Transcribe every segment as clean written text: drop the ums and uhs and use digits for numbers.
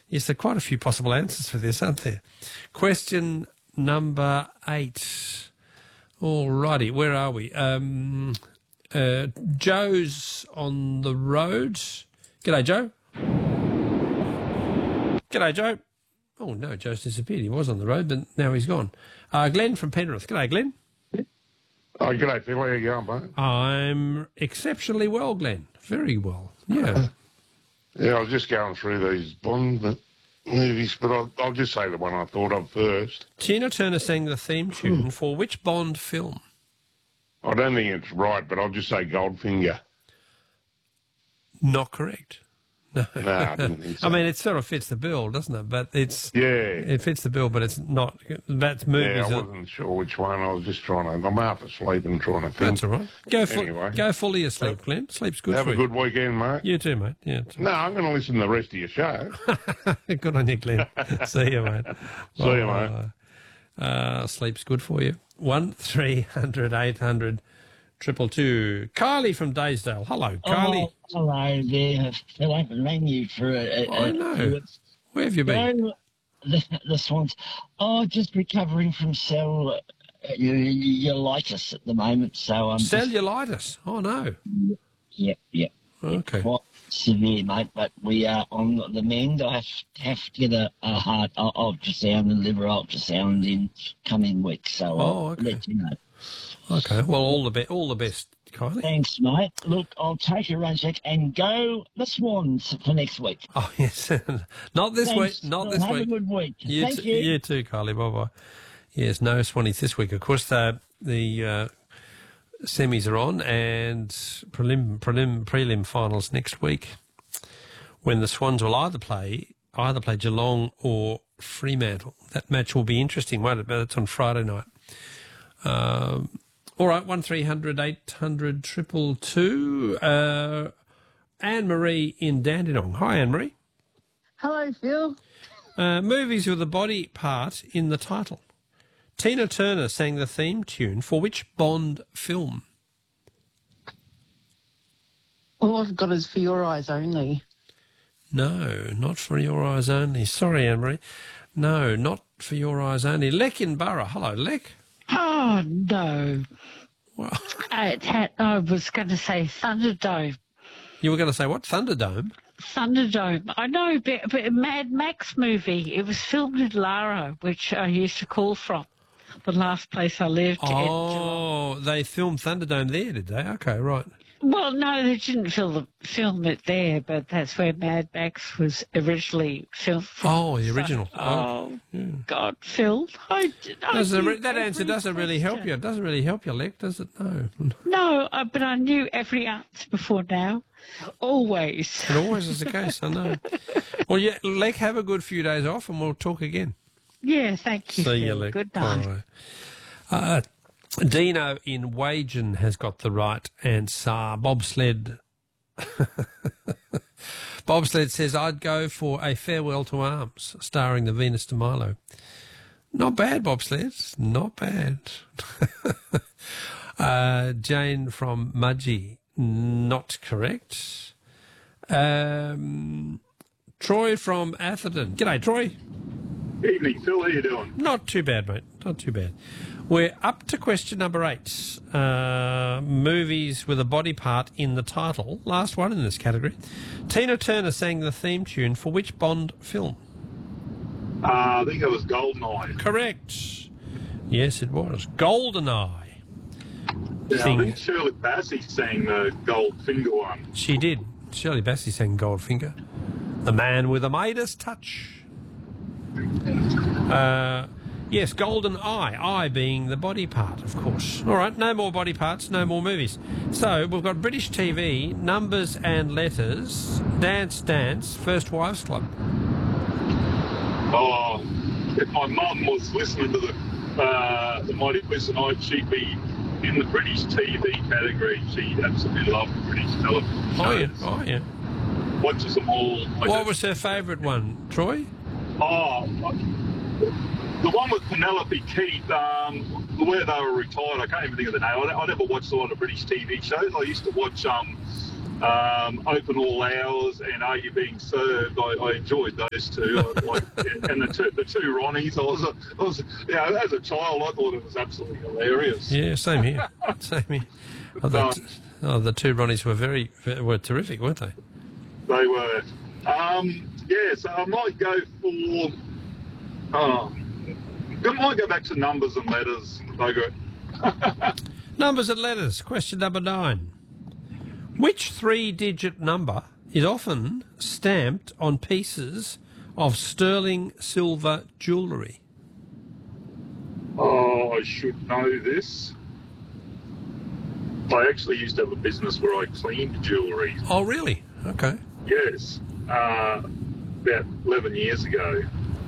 Yes, there are quite a few possible answers for this, aren't there? Question number 8. All righty, where are we? Joe's on the road. G'day, Joe. G'day, Joe. Oh, no, Joe's disappeared. He was on the road, but now he's gone. Glenn from Penrith. G'day, Glenn. Oh, g'day, Phil. How you going, mate? I'm exceptionally well, Glenn. Very well. Yeah. Yeah, I was just going through these Bond movies, but I'll just say the one I thought of first. Tina Turner sang the theme tune for which Bond film? I don't think it's right, but I'll just say Goldfinger. Not correct. No, I didn't think so. I mean, it sort of fits the bill, doesn't it? But it fits the bill, but it's not. That's movies. Yeah, I wasn't sure which one. I was just trying to. I'm half asleep and trying to think. That's all right. Go fully asleep, Glenn. Sleep's good for you. Have a good weekend, mate. You too, mate. Yeah. No, I'm going to listen to the rest of your show. Good on you, Glenn. See you, mate. See you, mate. Sleep's good for you. 1300 800 222. Kylie from Daysdale. Hello, Kylie. Oh, hello there. Phil, I haven't rang you for I know. Where have you been? The Swans. Oh, just recovering from cellulitis at the moment. So Cellulitis? Oh, no. Yep. Okay. Quite severe, mate, but we are on the mend. I have to get a heart ultrasound and liver ultrasound in coming weeks, so I'll let you know. Okay, well, all the best, Kylie. Thanks, mate. Look, I'll take a run check and go the Swans for next week. Oh, yes. Not this week. Not this week. Have a good week. Thank you. You too, Kylie. Bye-bye. Yes, no Swannies this week. Of course, the semis are on and prelim finals next week, when the Swans will either play Geelong or Fremantle. That match will be interesting, won't it? But it's on Friday night. All right, 1300 800 222. Anne-Marie in Dandenong. Hi, Anne-Marie. Hello, Phil. Movies with a body part in the title. Tina Turner sang the theme tune for which Bond film? All I've got is For Your Eyes Only. No, not For Your Eyes Only. Sorry, Anne-Marie. No, not For Your Eyes Only. Lek in Borough. Hello, Lek. Oh, no. Well, I was going to say Thunderdome. You were going to say what? Thunderdome? Thunderdome. I know, but a Mad Max movie. It was filmed in Lara, which I used to call from, the last place I lived. Oh, they filmed Thunderdome there, did they? Okay, right. Well, no, they didn't film it there, but that's where Mad Max was originally filmed from. Oh, the original. God, Phil. That answer doesn't really help you. It doesn't really help you, Lek, does it? No. No, but I knew every answer before now. Always. It always is the case, I know. Well, yeah, Lek, have a good few days off and we'll talk again. Yeah, thank you. See you, Lek. Good night. Right. Dino in Wagen has got the right answer. Bobsled. Bobsled says, I'd go for A Farewell to Arms, starring the Venus de Milo. Not bad, Bobsled. Not bad. Jane from Mudgee. Not correct. Troy from Atherton. G'day, Troy. Evening, Phil. How you doing? Not too bad, mate. Not too bad. We're up to question number 8. Movies with a body part in the title. Last one in this category. Tina Turner sang the theme tune for which Bond film? I think it was Goldeneye. Correct. Yes, it was. Goldeneye. Yeah, I think Shirley Bassey sang the Goldfinger one. She did. Shirley Bassey sang Goldfinger. The Man with a Midas Touch. Yes, Golden Eye being the body part, of course. All right, no more body parts, no more movies. So we've got British TV, Numbers and Letters, Dance Dance, First Wives Club. Oh, if my mum was listening to the Mighty Quiz tonight, she'd be in the British TV category. She absolutely loved British television shows. Oh, yeah. Watches them all. What was her favourite one, Troy? Oh, the one with Penelope Keith, where they were retired. I can't even think of the name. I never watched a lot of British TV shows. I used to watch Open All Hours, and Are You Being Served? I enjoyed those two. And the two Ronnies. I was, as a child, I thought it was absolutely hilarious. Yeah, same here. Same here. The two Ronnies were terrific, weren't they? They were. So I might go for. I might go back to numbers and letters. Numbers and letters. Question number 9. Which 3-digit number is often stamped on pieces of sterling silver jewellery? Oh, I should know this. I actually used to have a business where I cleaned jewellery. Oh, really? Okay. Yes. About 11 years ago.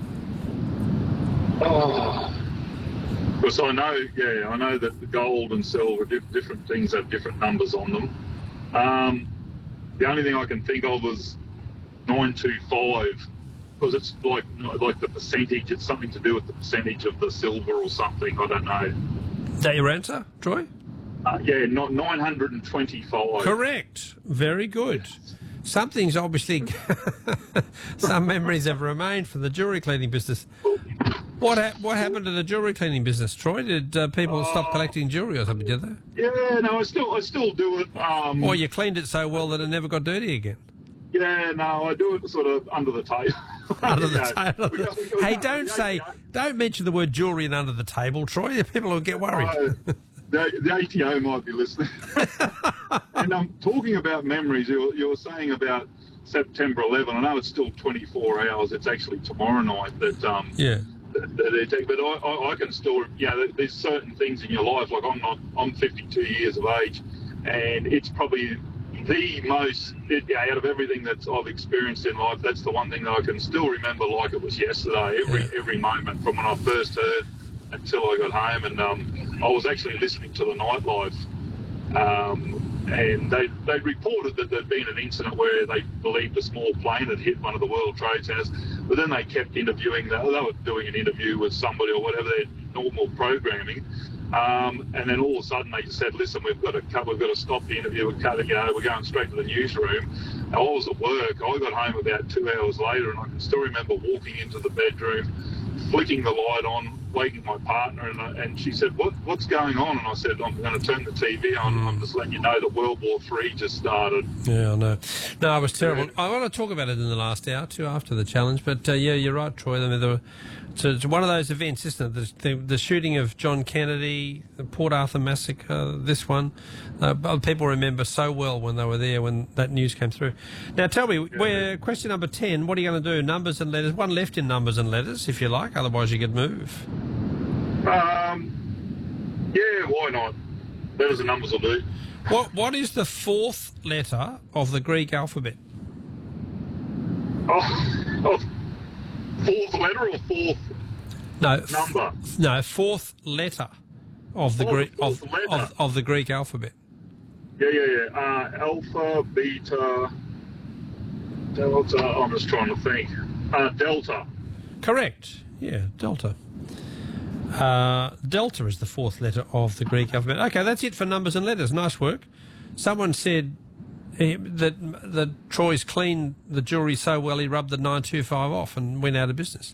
Oh. Because I know that the gold and silver, different things have different numbers on them. The only thing I can think of is 925, because it's like the percentage. It's something to do with the percentage of the silver or something. I don't know. Is that your answer, Troy? Not 925. Correct. Very good. Something's obviously... some memories have remained from the jewellery cleaning business. What happened to the jewellery cleaning business, Troy? Did people stop collecting jewellery or something, did they? Yeah, no, I still do it. Or you cleaned it so well that it never got dirty again? Yeah, no, I do it sort of under the table. Under the table. Hey, don't mention the word jewellery and under the table, Troy. People will get worried. The ATO might be listening. And I'm talking about memories. You were saying about September 11. I know it's still 24 hours. It's actually tomorrow night that but I can still, there's certain things in your life, like I'm 52 years of age, and it's probably the most, out of everything that I've experienced in life, that's the one thing that I can still remember like it was yesterday, every moment from when I first heard until I got home. And I was actually listening to the Nightlife, and they reported that there'd been an incident where they believed a small plane had hit one of the World Trade Centers, but then they kept interviewing. They were doing an interview with somebody or whatever, their normal programming, and then all of a sudden they just said, "Listen, we've got to stop the interview. We're going straight to the newsroom." And I was at work. I got home about 2 hours later, and I can still remember walking into the bedroom, flicking the light on, waking my partner, and she said, what's going on? And I said, I'm going to turn the TV on. I'm just letting you know that World War III just started. Yeah, I know. No, it was terrible. Yeah. I want to talk about it in the last hour too, after the challenge. But you're right, Troy. I mean, it's one of those events, isn't it? The shooting of John Kennedy, the Port Arthur massacre, this one. People remember so well when they were there, when that news came through. Now, tell me, question number 10, what are you going to do? Numbers and letters. One left in numbers and letters, if you like. Otherwise, you could move. Yeah, why not? Letters and numbers will do. What is the 4th letter of the Greek alphabet? Oh, 4th letter or 4th number? No, 4th letter of the of the Greek alphabet. Yeah. Alpha, beta, delta. I'm just trying to think. Delta. Correct. Yeah, delta. Delta is the 4th letter of the Greek alphabet. Okay, that's it for numbers and letters. Nice work. Someone said that Troy's cleaned the jewellery so well he rubbed the 925 off and went out of business.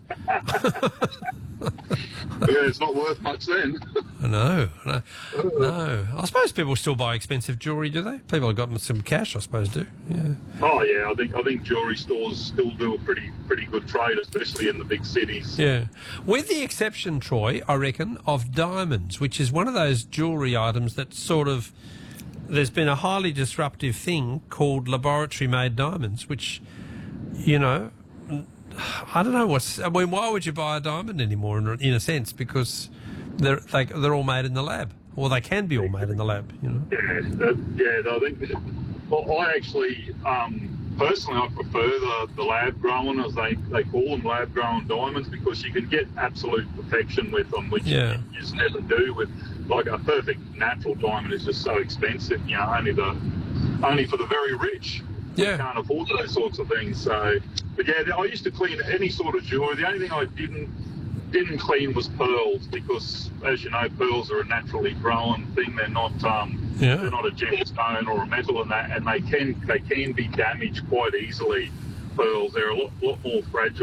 Yeah, it's not worth much then. No. I suppose people still buy expensive jewellery, do they? People have got some cash, I suppose, do. Yeah. Oh yeah, I think jewellery stores still do a pretty good trade, especially in the big cities. Yeah, with the exception, Troy, I reckon, of diamonds, which is one of those jewellery items that sort of. There's been a highly disruptive thing called laboratory-made diamonds, which, I don't know why would you buy a diamond anymore in a sense? Because they're all made in the lab, or they can be all made in the lab, Yeah, I think. Well, I actually, personally, I prefer the lab-grown, as they call them, lab-grown diamonds, because you can get absolute perfection with them, which you just never do with. Like a perfect natural diamond is just so expensive, only for the very rich. Yeah. Can't afford those sorts of things. So, but yeah, I used to clean any sort of jewellery. The only thing I didn't clean was pearls, because, as you know, pearls are a naturally grown thing. They're not Yeah. They're not a gemstone or a metal and that, and they can be damaged quite easily. Pearls, they're a lot more fragile.